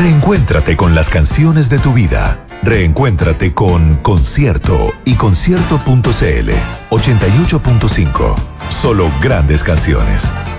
Reencuéntrate con las canciones de tu vida. Reencuéntrate con Concierto y Concierto.cl 88.5. Solo grandes canciones.